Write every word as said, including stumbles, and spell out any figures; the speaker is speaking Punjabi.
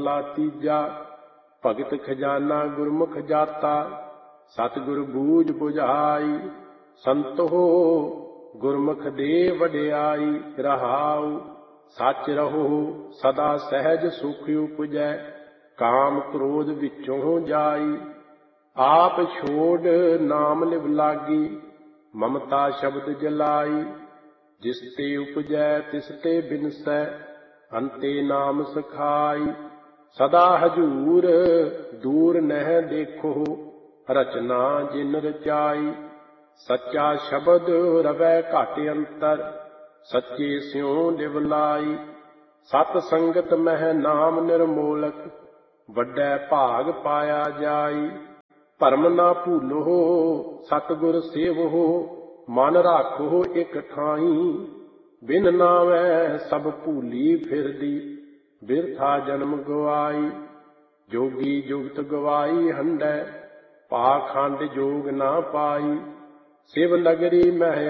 ਮਹੱਲਾ ਤੀਜਾ। ਭਗਤ ਖਜ਼ਾਨਾ ਗੁਰਮੁਖ ਜਾਤਾ, ਸਤਿਗੁਰ ਬੂਝ ਬੁਝਾਈ। ਸੰਤੋ ਗੁਰਮੁਖ ਦੇ ਵਡਿਆਈ, ਰਹਾਉ ਸੱਚ ਰਹੋ ਸਦਾ ਸਹਿਜ ਸੁਖ ਉਪਜੈ। ਕਾਮ ਕ੍ਰੋਧ ਵਿੱਚੋਂ ਜਾਈ, ਆਪ ਛੋੜ ਨਾਮ ਲਿਵ ਲਾਗੀ। ਮਮਤਾ ਸ਼ਬਦ ਜਲਾਈ, ਜਿਸ ਤੇ ਉਪਜੈ ਤਿਸ ਤੇ ਬਿਨਸੈ। ਅੰਤੇ ਨਾਮ ਸਖਾਈ, ਸਦਾ ਹਜੂਰ ਦੂਰ ਨਹਿ ਦੇਖੋ। ਰਚਨਾ ਜਿਨ ਰਚਾਈ, ਸੱਚਾ ਸ਼ਬਦ ਰਵੈ ਘਟ ਅੰਤਰ। ਸੱਚੇ ਸਿਉ ਲਿਵ ਲਾਈ, ਸਤ ਸੰਗਤ ਮਹਿ ਨਾਮ ਨਿਰਮੋਲਕ। ਵੱਡੈ ਭਾਗ ਪਾਇਆ ਜਾਈ, ਭਰਮ ਨਾ ਭੂਲੋ ਸਤਿਗੁਰ ਸੇਵੋ। ਮਨ ਰਾਖੋ ਇਕ ਠਾਈ, ਬਿਨ ਨਾਵੈ ਸਭ ਭੂਲੀ ਫਿਰਦੀ। ਬਿਰਥਾ ਜਨਮ ਗਵਾਈ, ਜੋਗੀ ਜੁਗਤ ਗਵਾਈ ਹੰਢੈ। ਪਾਖੰਡ ਜੋਗ ਨਾ ਪਾਈ, ਸਿਵ ਨਗਰੀ ਮਹਿ